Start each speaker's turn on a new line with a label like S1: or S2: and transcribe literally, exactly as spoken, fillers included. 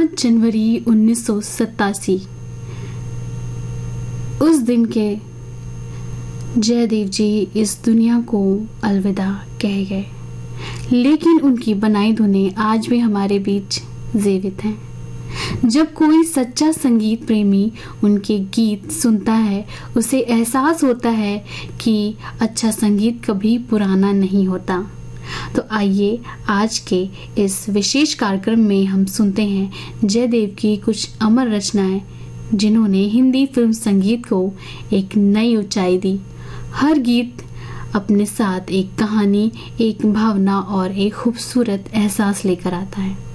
S1: पाँच जनवरी उन्नीस सौ सत्तासी, उस दिन के जयदेव जी इस दुनिया को अलविदा कह गए, लेकिन उनकी बनाई धुनें आज भी हमारे बीच जीवित हैं। जब कोई सच्चा संगीत प्रेमी उनके गीत सुनता है, उसे एहसास होता है कि अच्छा संगीत कभी पुराना नहीं होता। तो आइए आज के इस विशेष कार्यक्रम में हम सुनते हैं जयदेव की कुछ अमर रचनाएं, जिन्होंने हिंदी फिल्म संगीत को एक नई ऊंचाई दी। हर गीत अपने साथ एक कहानी, एक भावना और एक खूबसूरत एहसास लेकर आता है।